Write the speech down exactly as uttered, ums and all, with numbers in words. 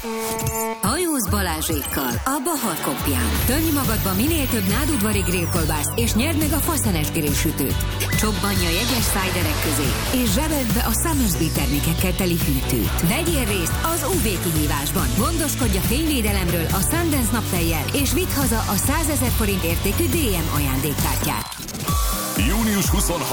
Hajóz Balázsékkal a Bahar Kopján. Tömj magadba minél több nádudvari grillkolbászt, és nyerd meg a faszenes grillsütőt. Csobbanj a jegyes szájderek közé, és zsebeld be a Summersby termékekkel teli hűtőt. Vegyél részt az ú vé kihívásban. Gondoskodj a fényvédelemről a Sundance naptejjel, és vidd haza a százezer forint értékű dé em ajándékkártyát. június huszonharmadika